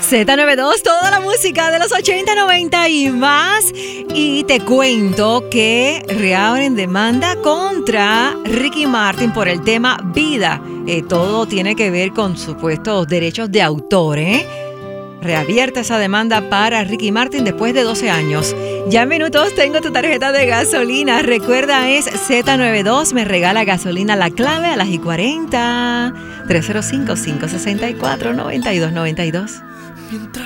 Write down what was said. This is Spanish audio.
Z92, toda la música de los 80, 90 y más. Y te cuento que reabren demanda contra Ricky Martin por el tema Vida. Todo tiene que ver con supuestos derechos de autor, Reabierta esa demanda para Ricky Martin después de 12 años. Ya en minutos tengo tu tarjeta de gasolina. Recuerda, es Z92. Me regala gasolina La Clave a las y 40. 305-564-9292. Mientras